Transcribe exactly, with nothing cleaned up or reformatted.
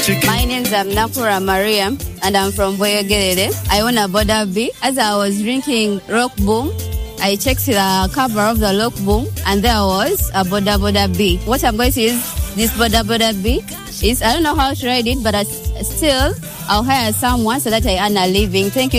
My name is Nakura Mariam, and I'm from Boyogerere. I own a Boda B. As I was drinking Rock Boom, I checked the cover of the Rock Boom, and there was a Boda Boda B. What I'm going to use this Boda Boda B is, I don't know how to ride it, but I, still, I'll hire someone so that I earn a living. Thank you.